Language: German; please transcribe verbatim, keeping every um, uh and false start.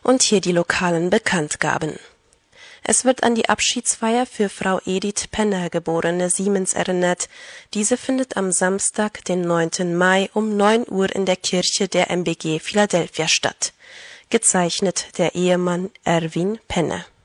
Und hier die lokalen Bekanntgaben. Es wird an die Abschiedsfeier für Frau Edith Penner, geborene Siemens, erinnert. Diese findet am Samstag, den neunten Mai um neun Uhr in der Kirche der M B G Philadelphia statt. Gezeichnet der Ehemann Erwin Penner.